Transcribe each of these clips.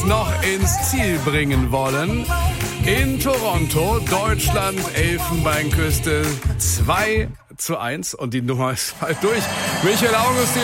noch ins Ziel bringen wollen. In Toronto, Deutschland, Elfenbeinküste 2:1 und die Nummer ist halt durch. Michael Augustin,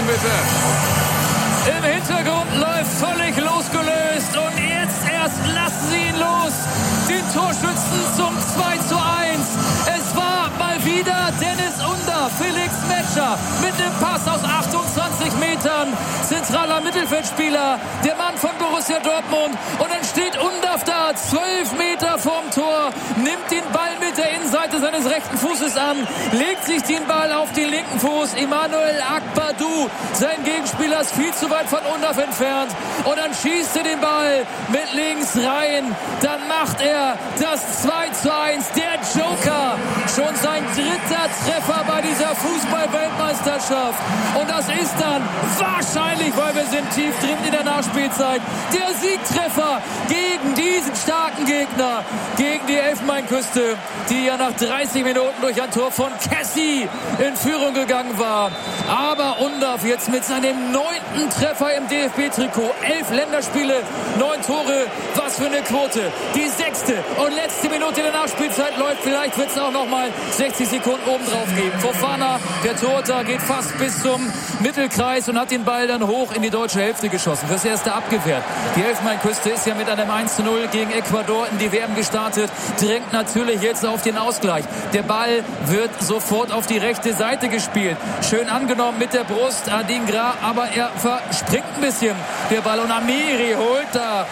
bitte. Im Hintergrund läuft völlig losgelöst und jetzt erst lassen sie ihn los. Den Torschützen zum 2:1. Es war mal wieder Dennis Undaff, Felix Metscher mit dem Pass aus 28 Metern. Zentraler Mittelfeldspieler, der Mann von Borussia Dortmund. Und dann steht Undaff da, 12 Meter vorm Tor, nimmt den Ball mit der Innenseite seines rechten Fußes an, legt sich den Ball auf den linken Fuß. Emmanuel Akbadou, sein Gegenspieler, ist viel zu weit von Undaff entfernt. Und dann schießt er den Ball mit links rein. Dann macht er das 2:1. Der Joker, schon sein dritter Treffer bei dieser Fußball-Weltmeisterschaft. Und das ist dann wahrscheinlich, weil wir sind tief drin in der Nachspielzeit, der Siegtreffer gegen diesen starken Gegner, gegen die Elfenbeinküste, die ja nach 30 Minuten durch ein Tor von Kessie in Führung gegangen war. Aber Undaff jetzt mit seinem 9. Treffer im DFB-Trikot. 11 Länderspiele, 9 Tore. Was für eine Quote. Die 6. und letzte Minute der Nachspielzeit läuft. Vielleicht wird es auch noch mal 60 Sekunden obendrauf geben. Fofana, der Torhüter, geht fast bis zum Mittelkreis und hat den Ball dann hoch in die deutsche Hälfte geschossen. Fürs Erste abgewehrt. Die Elfenbeinküste ist ja mit einem 1:0 gegen Ecuador in die WM gestartet. Drängt natürlich jetzt auf den Ausgleich. Der Ball wird sofort auf die rechte Seite gespielt. Schön angenommen mit der Brust Adingra, aber er verspringt ein bisschen. Der Ball und Amiri holt da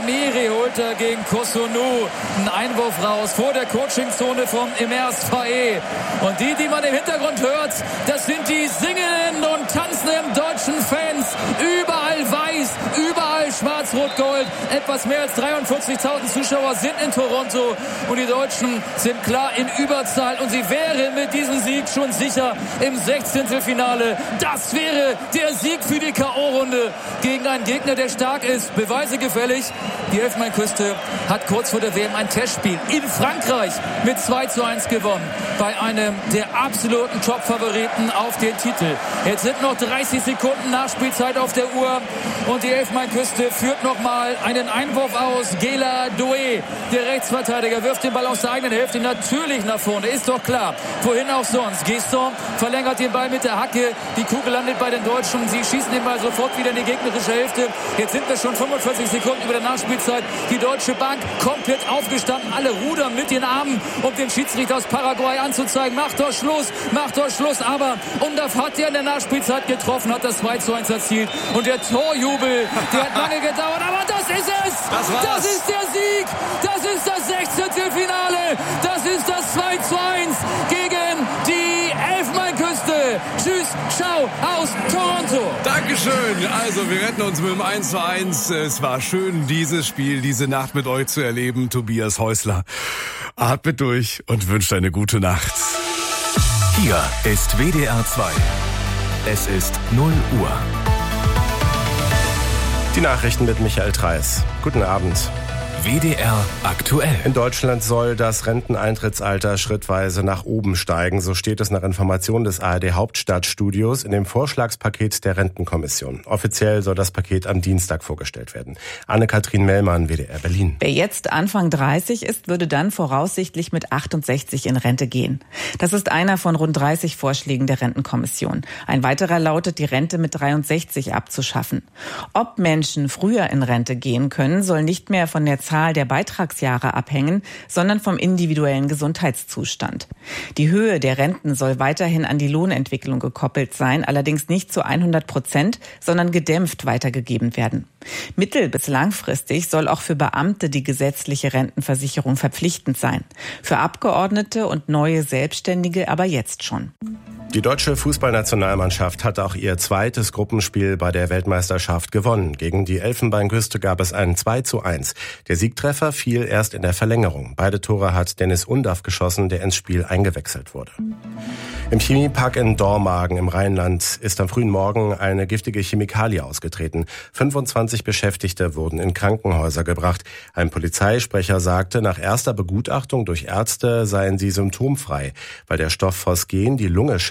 gegen Kosunu einen Einwurf raus vor der Coachingzone von Emers Faé. Und die man im Hintergrund hört, das sind die singenden und tanzenden deutschen Fans. Überall weiß, überall schwarz-rot-gold. Etwas mehr als 43.000 Zuschauer sind in Toronto und die Deutschen sind klar in Überzahl und sie wären mit diesem Sieg schon sicher im 16. Finale. Das wäre der Sieg für die K.O.-Runde gegen einen Gegner, der stark ist. Beweise gefällig. Die Elfenbeinküste hat kurz vor der WM ein Testspiel in Frankreich mit 2:1 gewonnen. Bei einem der absoluten Top-Favoriten auf den Titel. Jetzt sind noch 30 Sekunden Nachspielzeit auf der Uhr und die Elfenbeinküste führt nochmal einen Einwurf aus. Gela Doué, der Rechtsverteidiger, wirft den Ball aus der eigenen Hälfte natürlich nach vorne. Ist doch klar. Wohin auch sonst. Gesson verlängert den Ball mit der Hacke. Die Kugel landet bei den Deutschen. Sie schießen den Ball sofort wieder in die gegnerische Hälfte. Jetzt sind wir schon 45 Sekunden über der Nachspielzeit. Die Deutsche Bank komplett aufgestanden. Alle rudern mit den Armen, um den Schiedsrichter aus Paraguay anzuzeigen. Macht doch Schluss. Aber Undaff hat ja in der Nachspielzeit getroffen, hat das 2:1 erzielt. Und der Torjubel, der hat lange gedauert. Aber das ist es. Das ist der Sieg. Das ist das 16. Finale. Das ist das 2:1 gegen die Elfenbeinküste. Tschüss, ciao aus Toronto. Dankeschön. Also wir retten uns mit dem 1:1. Es war schön, dieses Spiel, diese Nacht mit euch zu erleben. Tobias Häusler atmet durch und wünscht eine gute Nacht. Hier ist WDR 2. Es ist 0 Uhr. Die Nachrichten mit Michael Treis. Guten Abend. WDR aktuell. In Deutschland soll das Renteneintrittsalter schrittweise nach oben steigen. So steht es nach Informationen des ARD Hauptstadtstudios in dem Vorschlagspaket der Rentenkommission. Offiziell soll das Paket am Dienstag vorgestellt werden. Anne-Kathrin Mellmann, WDR Berlin. Wer jetzt Anfang 30 ist, würde dann voraussichtlich mit 68 in Rente gehen. Das ist einer von rund 30 Vorschlägen der Rentenkommission. Ein weiterer lautet, die Rente mit 63 abzuschaffen. Ob Menschen früher in Rente gehen können, soll nicht mehr von der Zahl der Beitragsjahre abhängen, sondern vom individuellen Gesundheitszustand. Die Höhe der Renten soll weiterhin an die Lohnentwicklung gekoppelt sein, allerdings nicht zu 100%, sondern gedämpft weitergegeben werden. Mittel- bis langfristig soll auch für Beamte die gesetzliche Rentenversicherung verpflichtend sein. Für Abgeordnete und neue Selbstständige aber jetzt schon. Die deutsche Fußballnationalmannschaft hat auch ihr zweites Gruppenspiel bei der Weltmeisterschaft gewonnen. Gegen die Elfenbeinküste gab es ein 2:1. Der Siegtreffer fiel erst in der Verlängerung. Beide Tore hat Dennis Undaff geschossen, der ins Spiel eingewechselt wurde. Im Chemiepark in Dormagen im Rheinland ist am frühen Morgen eine giftige Chemikalie ausgetreten. 25 Beschäftigte wurden in Krankenhäuser gebracht. Ein Polizeisprecher sagte, nach erster Begutachtung durch Ärzte seien sie symptomfrei, weil der Stoff Phosgen die Lunge schädigt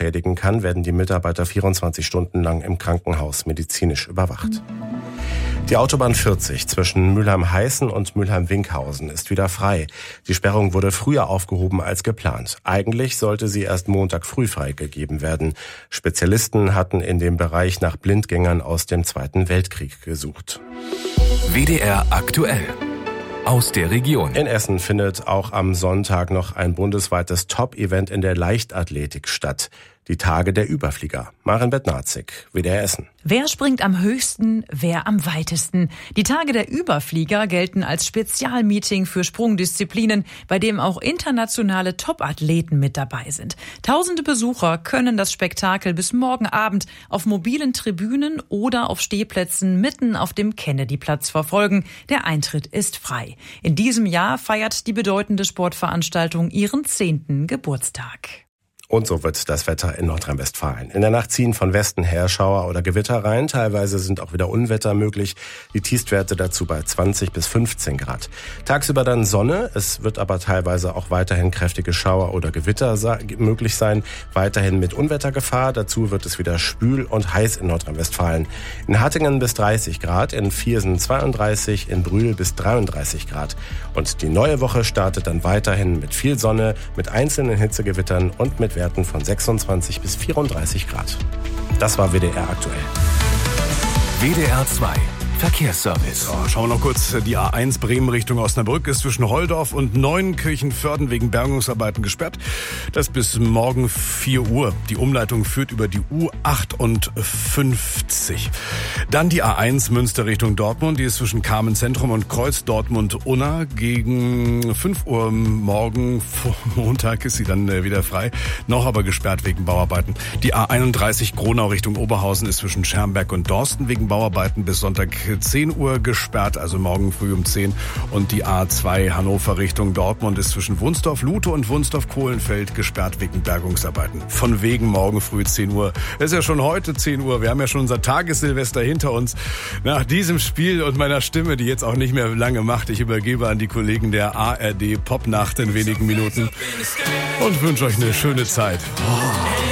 schädigen kann, werden die Mitarbeiter 24 Stunden lang im Krankenhaus medizinisch überwacht. Die Autobahn 40 zwischen Mülheim-Heißen und Mülheim-Winkhausen ist wieder frei. Die Sperrung wurde früher aufgehoben als geplant. Eigentlich sollte sie erst Montag früh freigegeben werden. Spezialisten hatten in dem Bereich nach Blindgängern aus dem Zweiten Weltkrieg gesucht. WDR aktuell. Aus der Region. In Essen findet auch am Sonntag noch ein bundesweites Top-Event in der Leichtathletik statt. Die Tage der Überflieger. Maren Bednarzik, WDR Essen. Wer springt am höchsten, wer am weitesten? Die Tage der Überflieger gelten als Spezialmeeting für Sprungdisziplinen, bei dem auch internationale Top-Athleten mit dabei sind. Tausende Besucher können das Spektakel bis morgen Abend auf mobilen Tribünen oder auf Stehplätzen mitten auf dem Kennedyplatz verfolgen. Der Eintritt ist frei. In diesem Jahr feiert die bedeutende Sportveranstaltung ihren 10. Geburtstag. Und so wird das Wetter in Nordrhein-Westfalen. In der Nacht ziehen von Westen her Schauer oder Gewitter rein. Teilweise sind auch wieder Unwetter möglich. Die Tiefstwerte dazu bei 20 bis 15 Grad. Tagsüber dann Sonne. Es wird aber teilweise auch weiterhin kräftige Schauer oder Gewitter möglich sein. Weiterhin mit Unwettergefahr. Dazu wird es wieder schwül und heiß in Nordrhein-Westfalen. In Hattingen bis 30 Grad, in Viersen 32, in Brühl bis 33 Grad. Und die neue Woche startet dann weiterhin mit viel Sonne, mit einzelnen Hitzegewittern und mit Werten von 26 bis 34 Grad. Das war WDR aktuell. WDR 2 Verkehrsservice. So, schauen wir noch kurz. Die A1 Bremen Richtung Osnabrück ist zwischen Holdorf und Neuenkirchen-Vörden wegen Bergungsarbeiten gesperrt. Das bis morgen 4 Uhr. Die Umleitung führt über die U58. Dann die A1 Münster Richtung Dortmund. Die ist zwischen Carmen Zentrum und Kreuz Dortmund-Unna. Gegen 5 Uhr morgen, vor Montag, ist sie dann wieder frei. Noch aber gesperrt wegen Bauarbeiten. Die A31 Gronau Richtung Oberhausen ist zwischen Schermberg und Dorsten wegen Bauarbeiten bis Sonntag 10 Uhr gesperrt, also morgen früh um 10. Und die A2 Hannover Richtung Dortmund ist zwischen Wunsdorf-Lute und Wunsdorf-Kohlenfeld gesperrt wegen Bergungsarbeiten. Von wegen morgen früh 10 Uhr. Es ist ja schon heute 10 Uhr. Wir haben ja schon unser Tagessilvester hinter uns. Nach diesem Spiel und meiner Stimme, die jetzt auch nicht mehr lange macht, ich übergebe an die Kollegen der ARD Popnacht in wenigen Minuten und wünsche euch eine schöne Zeit.